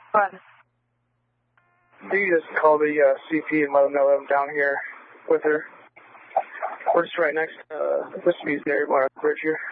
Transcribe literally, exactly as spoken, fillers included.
What? You just call the uh, C P and let them know I'm down here with her. We're just right next to uh, the speed area bar on the bridge here.